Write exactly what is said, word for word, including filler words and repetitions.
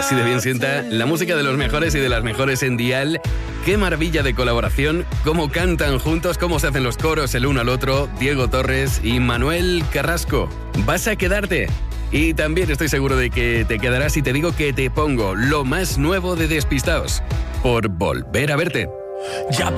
Así de bien sienta la música de los mejores y de las mejores en Dial. Qué maravilla de colaboración, cómo cantan juntos, cómo se hacen los coros el uno al otro, Diego Torres y Manuel Carrasco. ¿Vas a quedarte? Y también estoy seguro de que te quedarás si te digo que te pongo lo más nuevo de Despistaos, por volver a verte. Ya